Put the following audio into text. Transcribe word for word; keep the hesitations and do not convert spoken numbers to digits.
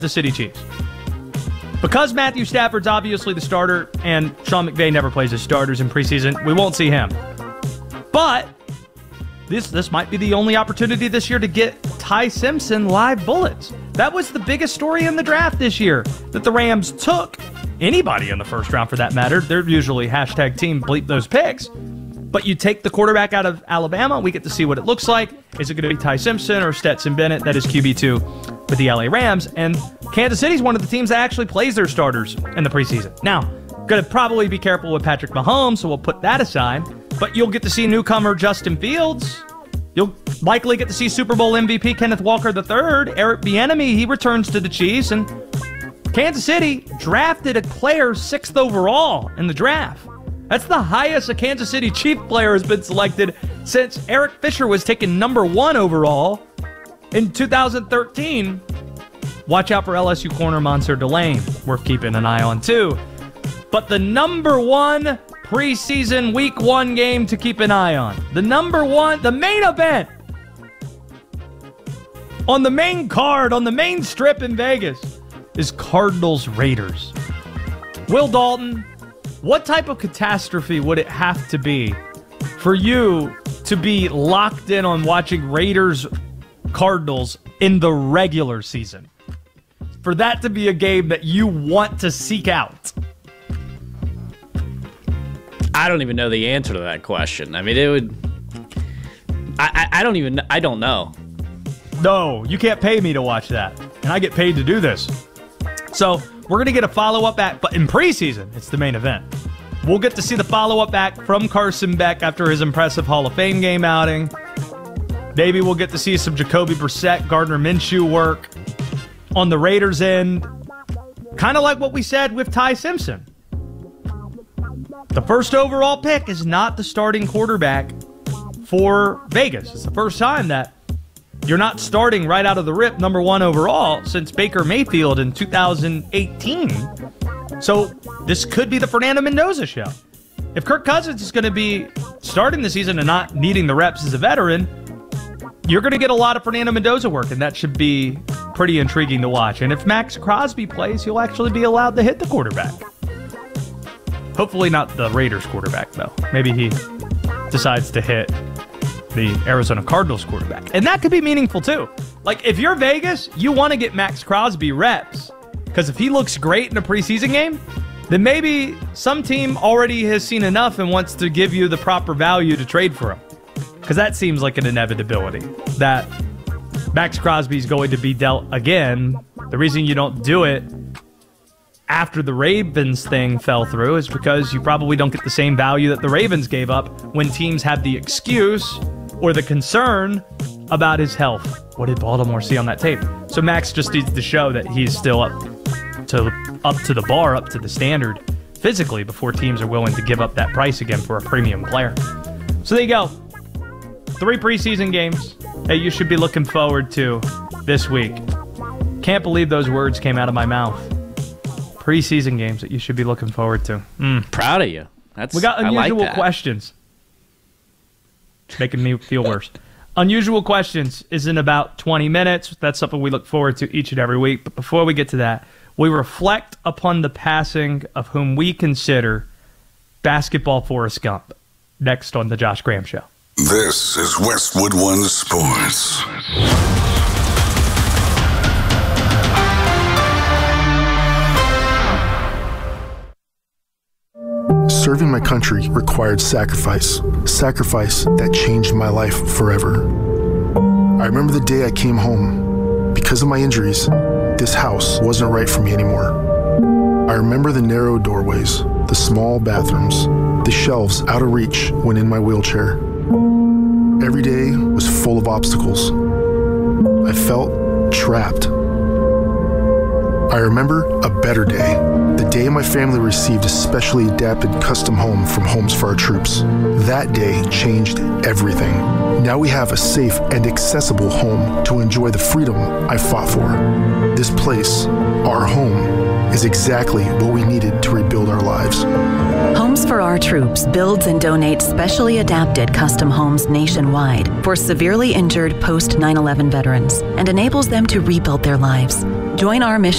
the City Chiefs. Because Matthew Stafford's obviously the starter and Sean McVay never plays his starters in preseason, we won't see him. But this this might be the only opportunity this year to get Ty Simpson live bullets. That was the biggest story in the draft this year, that the Rams took anybody in the first round for that matter. They're usually hashtag team bleep those picks. But you take the quarterback out of Alabama, we get to see what it looks like. Is it going to be Ty Simpson or Stetson Bennett? That is Q B two with the L A Rams. And Kansas City's one of the teams that actually plays their starters in the preseason. Now, going to probably be careful with Patrick Mahomes, so we'll put that aside. But you'll get to see newcomer Justin Fields. You'll likely get to see Super Bowl M V P Kenneth Walker the third. Eric Bieniemy, he returns to the Chiefs. And Kansas City drafted a player sixth overall in the draft. That's the highest a Kansas City Chief player has been selected since Eric Fisher was taken number one overall in two thousand thirteen. Watch out for L S U corner Monsieur Delane. Worth keeping an eye on, too. But the number one preseason week one game to keep an eye on, the number one, the main event on the main card, on the main strip in Vegas, is Cardinals-Raiders. Will Dalton, what type of catastrophe would it have to be for you to be locked in on watching Raiders-Cardinals in the regular season? For that to be a game that you want to seek out? I don't even know the answer to that question. I mean, it would... I, I, I don't even... I don't know. No, you can't pay me to watch that. And I get paid to do this. So, we're going to get a follow-up back, but in preseason, it's the main event. We'll get to see the follow-up back from Carson Beck after his impressive Hall of Fame game outing. Maybe we'll get to see some Jacoby Brissett, Gardner Minshew work on the Raiders' end. Kind of like what we said with Ty Simpson. The first overall pick is not the starting quarterback for Vegas. It's the first time that you're not starting right out of the rip number one overall since Baker Mayfield in two thousand eighteen. So this could be the Fernando Mendoza show. If Kirk Cousins is going to be starting the season and not needing the reps as a veteran, you're going to get a lot of Fernando Mendoza work, and that should be pretty intriguing to watch. And if Max Crosby plays, he'll actually be allowed to hit the quarterback. Hopefully not the Raiders quarterback, though. Maybe he decides to hit the Arizona Cardinals quarterback. And that could be meaningful, too. Like, if you're Vegas, you want to get Max Crosby reps. Because if he looks great in a preseason game, then maybe some team already has seen enough and wants to give you the proper value to trade for him. Because that seems like an inevitability. That Max Crosby's going to be dealt again. The reason you don't do it after the Ravens thing fell through is because you probably don't get the same value that the Ravens gave up when teams had the excuse or the concern about his health. What did Baltimore see on that tape? So Max just needs to show that he's still up to up to the bar, up to the standard physically before teams are willing to give up that price again for a premium player. So there you go. Three preseason games that you should be looking forward to this week. Can't believe those words came out of my mouth. Preseason games that you should be looking forward to. Mm. Proud of you. That's, we got unusual like questions. It's making me feel worse. Unusual questions is in about twenty minutes. That's something we look forward to each and every week. But before we get to that, we reflect upon the passing of whom we consider basketball Forrest Gump. Next on The Josh Graham Show. This is Westwood One Sports. Serving my country required sacrifice. Sacrifice that changed my life forever. I remember the day I came home. Because of my injuries, this house wasn't right for me anymore. I remember the narrow doorways, the small bathrooms, the shelves out of reach when in my wheelchair. Every day was full of obstacles. I felt trapped. I remember a better day. The day my family received a specially adapted custom home from Homes for Our Troops. That day changed everything. Now we have a safe and accessible home to enjoy the freedom I fought for. This place, our home, is exactly what we needed to rebuild our lives. Homes for Our Troops builds and donates specially adapted custom homes nationwide for severely injured post nine eleven veterans and enables them to rebuild their lives. Join our mission